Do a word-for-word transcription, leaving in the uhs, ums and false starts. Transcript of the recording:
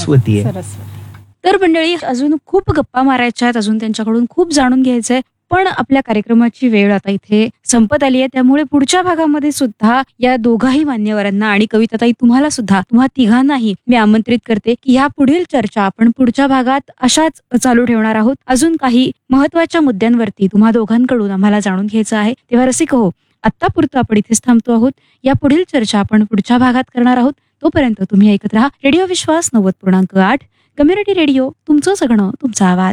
सरस्वती आहे. सरस्वती. तर मंडळी, अजून खूप गप्पा मारायच्या आहेत, अजून त्यांच्याकडून खूप जाणून घ्यायचंय, पण आपल्या कार्यक्रमाची वेळ आता इथे संपत आली आहे. त्यामुळे पुढच्या भागामध्ये सुद्धा या दोघाही मान्यवरांना आणि कविताताई तुम्हाला सुद्धा, तुम्हा तिघांनाही मी आमंत्रित करते की या पुढील चर्चा आपण पुढच्या भागात अशाच चालू ठेवणार आहोत. अजून काही महत्वाच्या मुद्द्यांवरती तुम्हा दोघांकडून आम्हाला जाणून घ्यायचं आहे. तेव्हा रसिक हो, आत्तापुरतं आपण इथेच थांबतो आहोत. या पुढील चर्चा आपण पुढच्या भागात करणार आहोत. तोपर्यंत तुम्ही ऐकत राहा रेडिओ विश्वास नव्वद पूर्णांक आठ, कम्युनिटी रेडिओ, तुमचं सगळं तुमचा आवाज.